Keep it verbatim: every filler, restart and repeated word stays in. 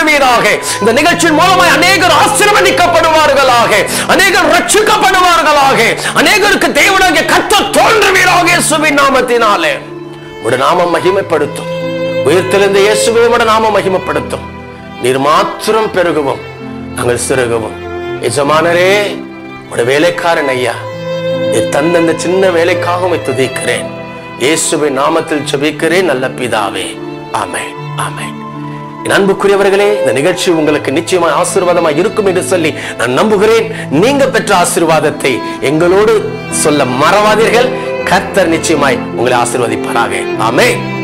பண்ணுவீராக. இந்த நிகழ்ச்சியின் மூலமாய் அநேகர் ஆசீர்வதிக்கப்படுவார்களாக, அநேகர் ரட்சிக்கப்படுவார்களாக, அநேகருக்கு தேவனாகிய கர்த்தர் தோன்றுவீராக இயேசுவின் நாமத்தினாலே. உடைய நாமம் மகிமைப்படுத்தும். உயிர்த்தெழுந்த இயேசுவே உடைய நாமம் மகிமைப்படுத்தும். நீர் மாத்திரம் பெருகவும் நாங்கள் சிறுகவும். எஜமானரே, உடைய வேலைக்காரன் ஐயா, நீர் தந்த இந்த சின்ன வேலைக்காக துதிக்கிறேன். இயேசுவின் நாமத்தில் ஜெபிக்கிறேன் நல்ல பிதாவே. ஆமென், ஆமென். அன்புக்குரியவர்களே, இந்த நிகழ்ச்சி உங்களுக்கு நிச்சயமாக ஆசீர்வாதமாக இருக்கும் என்று சொல்லி நான் நம்புகிறேன். நீங்க பெற்ற ஆசீர்வாதத்தை எங்களோடு சொல்ல மறவாதீர்கள். கர்த்தர் நிச்சயமாய் உங்களை ஆசீர்வதிப்பாராக. ஆமென்.